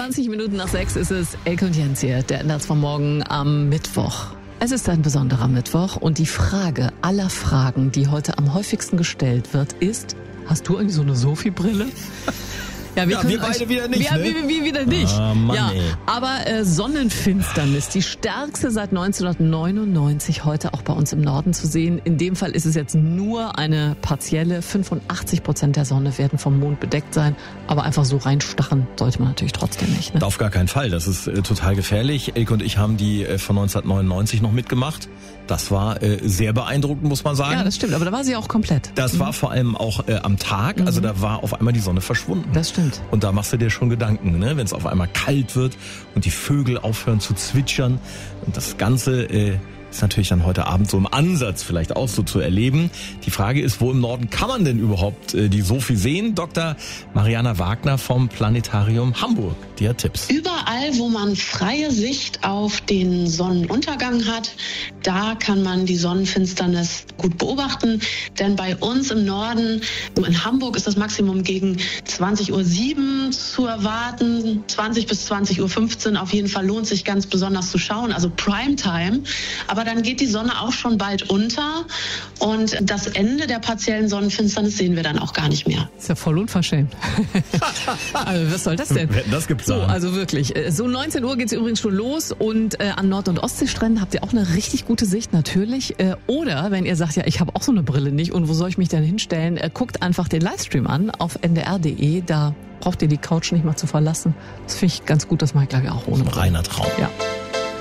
20 Minuten nach 6 ist es. Elke und Jens hier, der Ende vom Morgen am Mittwoch. Es ist ein besonderer Mittwoch und die Frage aller Fragen, die heute am häufigsten gestellt wird, ist: Hast du eigentlich so eine Sophie-Brille? Ja, wir beide wieder nicht. Ja, wir wieder nicht. Mann, ja, ey. aber Sonnenfinsternis, die stärkste seit 1999, heute auch bei uns im Norden zu sehen. In dem Fall ist es jetzt nur eine partielle. 85% der Sonne werden vom Mond bedeckt sein. Aber einfach so reinstarren sollte man natürlich trotzdem nicht. Ne? Auf gar keinen Fall. Das ist total gefährlich. Elke und ich haben die von 1999 noch mitgemacht. Das war sehr beeindruckend, muss man sagen. Ja, das stimmt. Aber da war sie auch komplett. Das war vor allem auch am Tag. Also da war auf einmal die Sonne verschwunden. Das stimmt. Und da machst du dir schon Gedanken, ne? Wenn es auf einmal kalt wird und die Vögel aufhören zu zwitschern. Und das Ganze ist natürlich dann heute Abend so im Ansatz vielleicht auch so zu erleben. Die Frage ist, wo im Norden kann man denn überhaupt die Sophie sehen? Dr. Mariana Wagner vom Planetarium Hamburg, die hat Tipps. Überall, wo man freie Sicht auf den Sonnenuntergang hat, da kann man die Sonnenfinsternis gut beobachten. Denn bei uns im Norden, in Hamburg, ist das Maximum gegen 20:07 Uhr zu erwarten. 20 bis 20:15 Uhr auf jeden Fall lohnt sich ganz besonders zu schauen, also Primetime. Aber dann geht die Sonne auch schon bald unter und das Ende der partiellen Sonnenfinsternis sehen wir dann auch gar nicht mehr. Ist ja voll unverschämt. Also was soll das denn? Wir hätten das geplant. So, also wirklich. So 19 Uhr geht's übrigens schon los und an Nord- und Ostseestränden habt ihr auch eine richtig gute Sicht natürlich. Oder wenn ihr sagt, ja, ich habe auch so eine Brille nicht und wo soll ich mich denn hinstellen, guckt einfach den Livestream an auf ndr.de. Da braucht ihr die Couch nicht mal zu verlassen. Das finde ich ganz gut, das mache ich glaube ich auch ohne Brille. Reiner Traum. Ja.